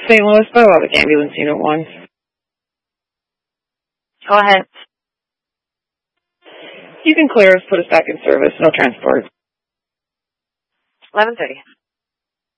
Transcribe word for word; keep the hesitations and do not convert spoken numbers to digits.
Saint Louis Biologic Ambulance Unit one. Go ahead. You can clear us, put us back in service. No transport. eleven thirty.